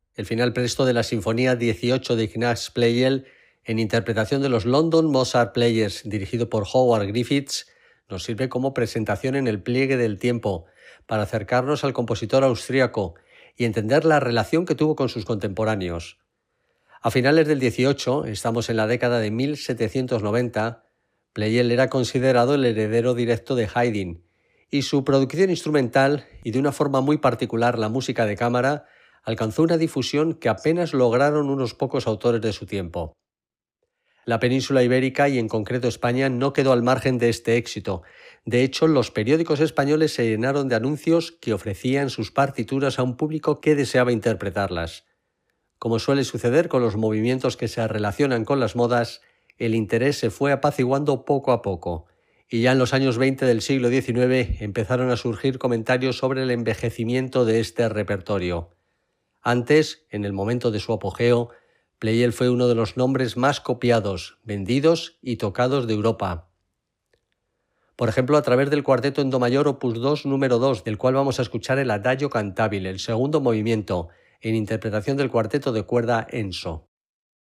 el final presto de la Sinfonía 18 de Ignaz Pleyel, en interpretación de los London Mozart Players, dirigido por Howard Griffiths, nos sirve como presentación en el pliegue del tiempo, para acercarnos al compositor austríaco y entender la relación que tuvo con sus contemporáneos. A finales del 18, estamos en la década de 1790, Pleyel era considerado el heredero directo de Haydn, y su producción instrumental, y de una forma muy particular la música de cámara, alcanzó una difusión que apenas lograron unos pocos autores de su tiempo. La península ibérica, y en concreto España, no quedó al margen de este éxito. De hecho, los periódicos españoles se llenaron de anuncios que ofrecían sus partituras a un público que deseaba interpretarlas. Como suele suceder con los movimientos que se relacionan con las modas, el interés se fue apaciguando poco a poco, y ya en los años 20 del siglo XIX empezaron a surgir comentarios sobre el envejecimiento de este repertorio. Antes, en el momento de su apogeo, Pleyel fue uno de los nombres más copiados, vendidos y tocados de Europa. Por ejemplo, a través del cuarteto en do mayor opus 2 número 2, del cual vamos a escuchar el Adagio cantabile, el segundo movimiento, en interpretación del cuarteto de cuerda Enso.